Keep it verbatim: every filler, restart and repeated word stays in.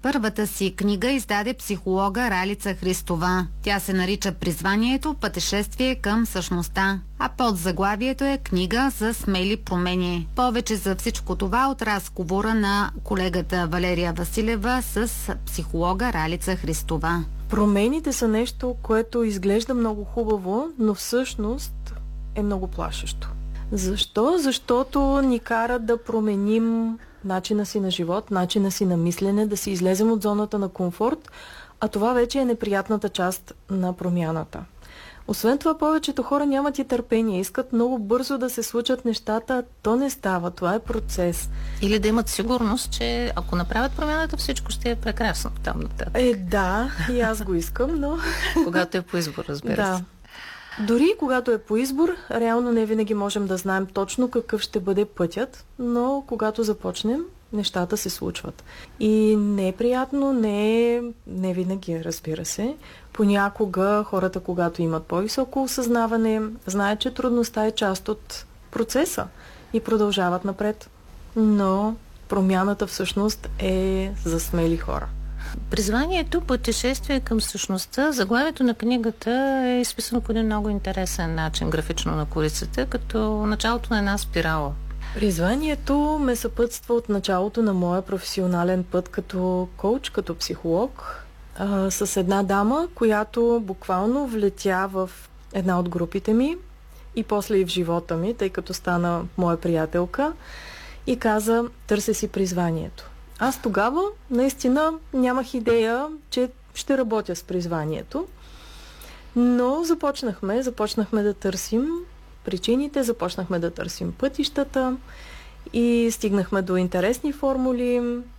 Първата си книга издаде психолога Ралица Христова. Тя се нарича "Призванието. Пътешествие към същността", а под заглавието е "Книга за смели промени". Повече за всичко това от разговора на колегата Валерия Василева с психолога Ралица Христова. Промените са нещо, което изглежда много хубаво, но всъщност е много плашещо. Защо? Защото ни кара да променим начина си на живот, начина си на мислене, да си излезем от зоната на комфорт, а това вече е неприятната част на промяната. Освен това, повечето хора нямат и търпение, искат много бързо да се случат нещата, а то не става, това е процес. Или да имат сигурност, че ако направят промяната, всичко ще е прекрасно там нататък. Е, да, и аз го искам, но... Когато е по избор, разбира да. се. Дори когато е по избор, реално не винаги можем да знаем точно какъв ще бъде пътят, но когато започнем, нещата се случват. И не е приятно, не е, не винаги, разбира се. Понякога хората, когато имат по-високо осъзнаване, знаят, че трудността е част от процеса и продължават напред. Но промяната всъщност е за смели хора. Призванието "Пътешествие към същността", заглавието на книгата е изписано по един много интересен начин, графично на корицата, като началото на една спирала. Призванието ме съпътства от началото на моя професионален път като коуч, като психолог, а, с една дама, която буквално влетя в една от групите ми и после и в живота ми, тъй като стана моя приятелка и каза: "Търся си призванието". Аз тогава наистина нямах идея, че ще работя с призванието, но започнахме, започнахме да търсим причините, започнахме да търсим пътищата и стигнахме до интересни формули,